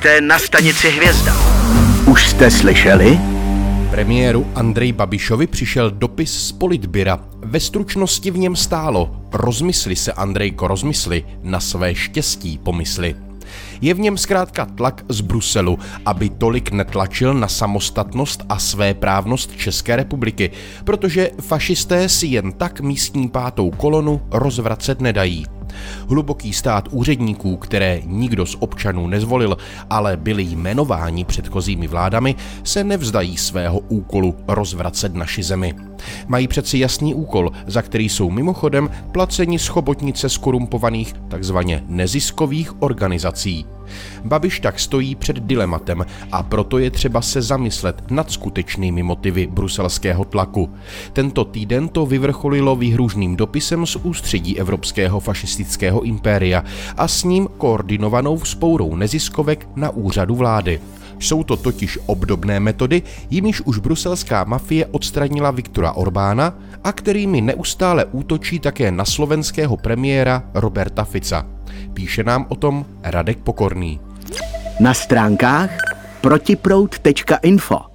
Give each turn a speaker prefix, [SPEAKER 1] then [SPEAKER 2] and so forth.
[SPEAKER 1] Jste na stanici Hvězda.
[SPEAKER 2] Už jste slyšeli?
[SPEAKER 3] Premiéru Andreji Babišovi přišel dopis z Politbyra. Ve stručnosti v něm stálo: rozmysli se, Andrejko, rozmysli, na své štěstí pomysli. Je v něm zkrátka tlak z Bruselu, aby tolik netlačil na samostatnost a svéprávnost České republiky, protože fašisté si jen tak místní pátou kolonu rozvracet nedají. Hluboký stát úředníků, které nikdo z občanů nezvolil, ale byli jmenováni předchozími vládami, se nevzdají svého úkolu rozvracet naši zemi. Mají přeci jasný úkol, za který jsou mimochodem placeni z chobotnice zkorumpovaných takzvaně neziskových organizací. Babiš tak stojí před dilematem a proto je třeba se zamyslet nad skutečnými motivy bruselského tlaku. Tento týden to vyvrcholilo výhružným dopisem z ústředí evropského fašistického impéria a s ním koordinovanou vzpourou neziskovek na úřadu vlády. Jsou to totiž obdobné metody, jimiž už bruselská mafie odstranila Viktora Orbána a kterými neustále útočí také na slovenského premiéra Roberta Fica. Píše nám o tom Radek Pokorný.
[SPEAKER 2] Na stránkách protiproud.info